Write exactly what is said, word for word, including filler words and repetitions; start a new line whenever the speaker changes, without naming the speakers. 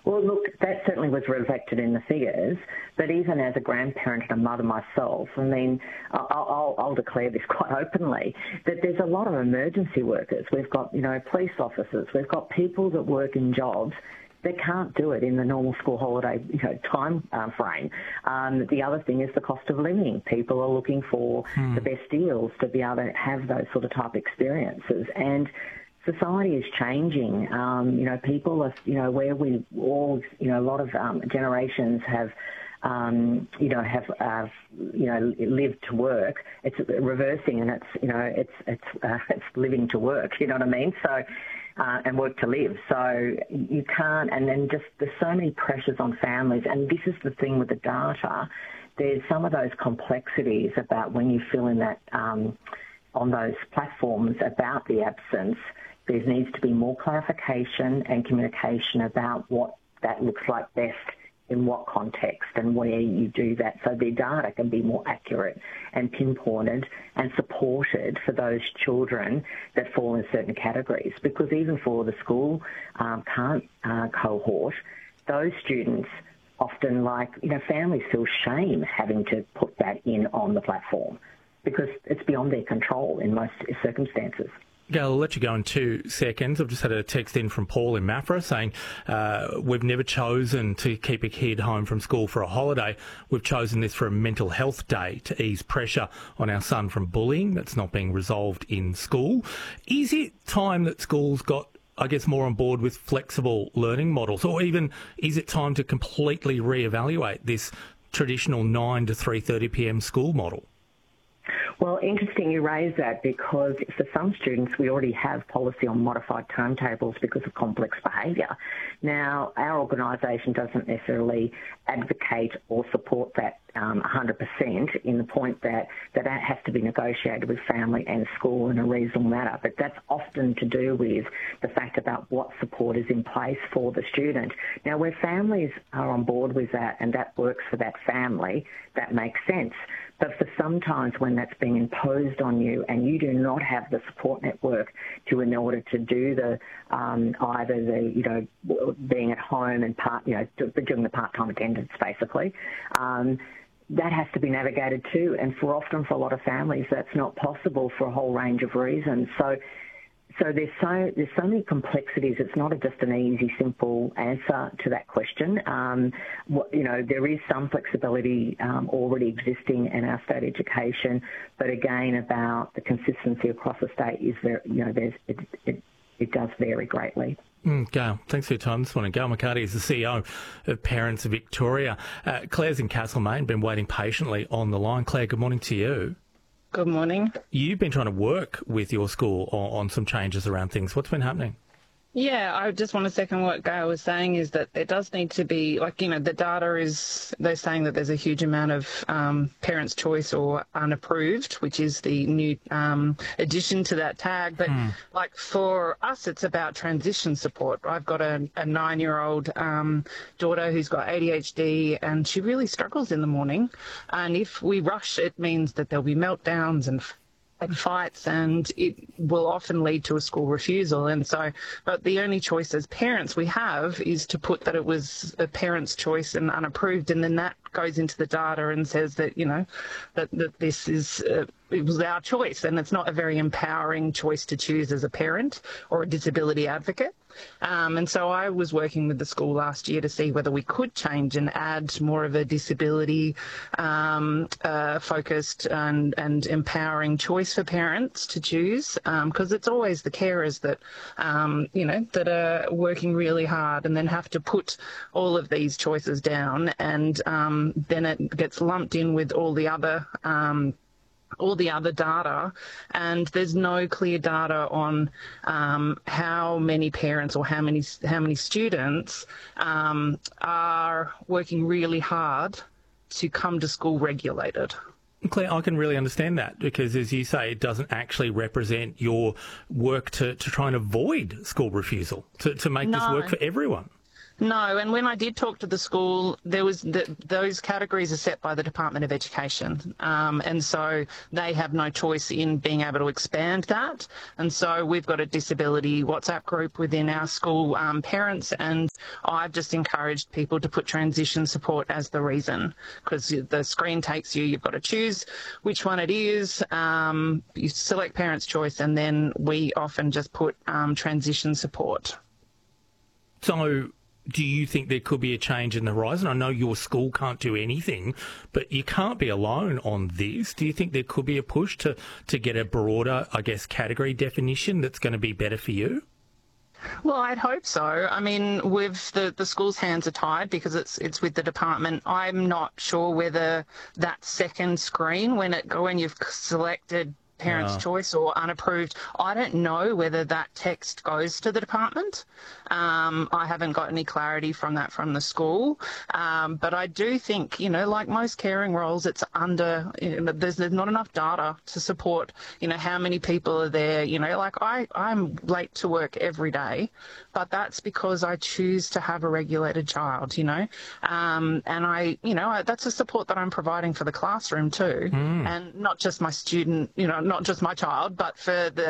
Well, look, that certainly was reflected in the figures, but even as a grandparent and a mother myself, I mean, I'll, I'll, I'll declare this quite openly, that there's a lot of emergency workers. We've got, you know, police officers. We've got people that work in jobs that can't do it in the normal school holiday, you know, time um, frame. Um, the other thing is the cost of living. People are looking for hmm. the best deals to be able to have those sort of type experiences. And society is changing. Um, you know, people are, you know, where we all, you know, a lot of um, generations have, um, you know, have, uh, you know, lived to work. It's reversing, and it's, you know, it's it's uh, it's living to work. You know what I mean? So, uh, and work to live. So you can't. And then just there's so many pressures on families. And this is the thing with the data. There's some of those complexities about when you fill in that um, on those platforms about the absence. There needs to be more clarification and communication about what that looks like best in what context and where you do that, so the data can be more accurate and pinpointed and supported for those children that fall in certain categories. Because even for the school um, can't uh, cohort, those students often, like, you know, families feel shame having to put that in on the platform because it's beyond their control in most circumstances.
Gail, I'll let you go in two seconds. I've just had a text in from Paul in Maffra saying, uh, we've never chosen to keep a kid home from school for a holiday. We've chosen this for a mental health day to ease pressure on our son from bullying that's not being resolved in school. Is it time that schools got, I guess, more on board with flexible learning models? Or even is it time to completely reevaluate this traditional nine to three thirty p m school model?
Well, interesting you raise that, because for some students we already have policy on modified timetables because of complex behaviour. Now, our organisation doesn't necessarily advocate or support that um, one hundred percent in the point that, that that has to be negotiated with family and school in a reasonable manner. But that's often to do with the fact about what support is in place for the student. Now, where families are on board with that and that works for that family, that makes sense. But for sometimes when that's being imposed on you and you do not have the support network to, in order to do the um, either the, you know, being at home and part, you know, doing the part-time attendance basically, um, that has to be navigated too. And for often for a lot of families, that's not possible for a whole range of reasons. So. So there's so there's so many complexities. It's not a, just an easy, simple answer to that question. Um, what, you know, there is some flexibility um, already existing in our state education, but again, about the consistency across the state is very, you know, there's it it, it does vary greatly.
Mm, Gail, thanks for your time this morning. Gail McCarty is the C E O of Parents Victoria. Uh, Claire's in Castlemaine, been waiting patiently on the line. Claire, good morning to you.
Good morning.
You've been trying to work with your school on, on some changes around things. What's been happening?
Yeah, I just want to second what Gail was saying, is that there does need to be, like, you know, the data is, they're saying that there's a huge amount of um, parents' choice or unapproved, which is the new um, addition to that tag. But, hmm. like, for us, it's about transition support. I've got a, a nine-year-old um, daughter who's got A D H D, and she really struggles in the morning. And if we rush, it means that there'll be meltdowns and and fights, and it will often lead to a school refusal. And so, but the only choice as parents we have is to put that it was a parent's choice and unapproved, and then that goes into the data and says that, you know, that, that this is, uh, it was our choice, and it's not a very empowering choice to choose as a parent or a disability advocate. Um, and so I was working with the school last year to see whether we could change and add more of a disability um, uh, focused and, and empowering choice for parents to choose, because um, it's always the carers that, um, you know, that are working really hard and then have to put all of these choices down, and um, then it gets lumped in with all the other um, all the other data, and there's no clear data on um, how many parents or how many how many students um, are working really hard to come to school regulated.
Claire, I can really understand that, because, as you say, it doesn't actually represent your work to, to try and avoid school refusal, to, to make
no.
this work for everyone.
No, and when I did talk to the school, there was the, those categories are set by the Department of Education, um, and so they have no choice in being able to expand that. And so we've got a disability WhatsApp group within our school um, parents, and I've just encouraged people to put transition support as the reason, because the screen takes you, you've got to choose which one it is, um, you select parents' choice, and then we often just put um, transition support.
So, do you think there could be a change in the horizon? I know your school can't do anything, but you can't be alone on this. Do you think there could be a push to, to get a broader, I guess, category definition that's going to be better for you?
Well, I'd hope so. I mean, with the, the school's hands are tied because it's it's with the department. I'm not sure whether that second screen, when it when you've selected parents'
Oh.
choice or unapproved, I don't know whether that text goes to the department. Um, I haven't got any clarity from that from the school. Um, but I do think, you know, like most caring roles, it's under, you know, there's, there's not enough data to support, you know, how many people are there. You know, like I, I'm late to work every day, but that's because I choose to have a regulated child, you know. Um, and I, you know, I, that's a support that I'm providing for the classroom too.
Mm.
And not just my student, you know, not just my child, but for the